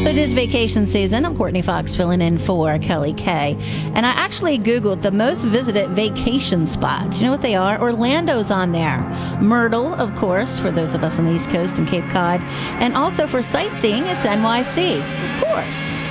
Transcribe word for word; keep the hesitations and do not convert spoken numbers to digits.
So it is vacation season. I'm Courtney Fox filling in for Kelly Kay. And I actually Googled the most visited vacation spots. You know what they are? Orlando's on there. Myrtle, of course, for those of us on the East Coast and Cape Cod. And also for sightseeing, it's N Y C, of course.